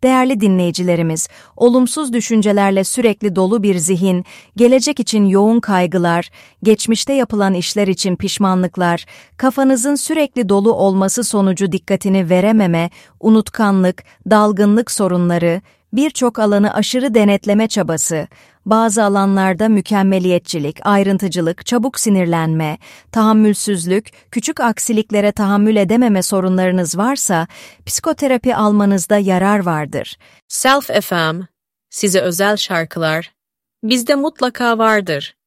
Değerli dinleyicilerimiz, olumsuz düşüncelerle sürekli dolu bir zihin, gelecek için yoğun kaygılar, geçmişte yapılan işler için pişmanlıklar, kafanızın sürekli dolu olması sonucu dikkatini verememe, unutkanlık, dalgınlık sorunları, birçok alanı aşırı denetleme çabası, bazı alanlarda mükemmeliyetçilik, ayrıntıcılık, çabuk sinirlenme, tahammülsüzlük, küçük aksiliklere tahammül edememe sorunlarınız varsa, psikoterapi almanızda yarar vardır. Self FM, size özel şarkılar, bizde mutlaka vardır.